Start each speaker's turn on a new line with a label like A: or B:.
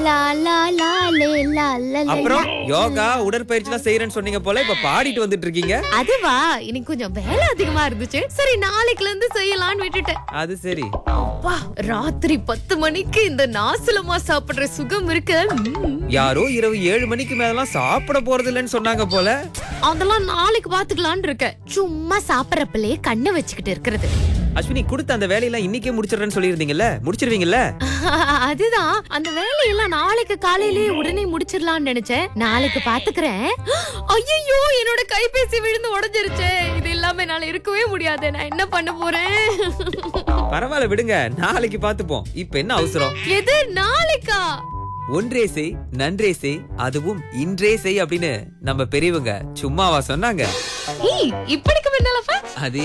A: லா லா லா லே லா லா லே.
B: அப்புறம் யோகா உடற்பயிற்சி எல்லாம் செய்யறேன்னு சொன்னீங்க போல, இப்ப பாடிட்டு வந்துட்டு இருக்கீங்க.
A: அதுவா, இன்னைக்கு கொஞ்சம் வேலை அதிகமா இருந்துச்சு. சரி, நாளைக்குல இருந்து செய்யலாம்னு விட்டுட்டேன்.
B: அது சரி.
A: அப்பா, ராத்திரி 10 மணிக்கு இந்த நாசலமா சாப்பிடுற சுகம் இருக்கு.
B: யாரோ இரவு 7 மணிக்கு மேலாம் சாப்பிட போறது இல்லைன்னு சொன்னாங்க போல.
A: அதெல்லாம் நாளைக்கு பாத்துக்கலாம்னு இருக்கேன். சும்மா சாப்பிடறப்பலே கண்ணை வச்சுக்கிட்டு இருக்கிறது.
B: அஸ்வினி, கொடுத்த அந்த வேலையெல்லாம் இன்னைக்கே முடிச்சிடுறேன்னு சொல்லியிருந்தீங்கல்ல, முடிச்சிருவீங்கல்ல?
A: அதுதான், அந்த வேலையெல்லாம் நாளைக்கு காலையிலேயே உடனே முடிச்சிடலாம்னு நினைச்சேன். நாளைக்கு பாத்துக்கிறேன். ஐயோ, என்னோட கைபேசி விழுந்து உடைஞ்சிருச்சே. இது இல்லாம என்னால இருக்கவே முடியாது. நான் என்ன பண்ண போறேன்?
B: பரவாயில்ல விடுங்க, நாளைக்கு பாத்துப்போம். இப்ப என்ன அவசரம்?
A: எது நாளைக்கா?
B: ஒன்றே செய் நன்றே செய், அதுவும் இன்றே செய் அப்படின்னு நம்ம பெரியவங்க சும்மாவா சொன்னாங்க?
A: இப்படிக்கு பின்னாலப்பா
B: அது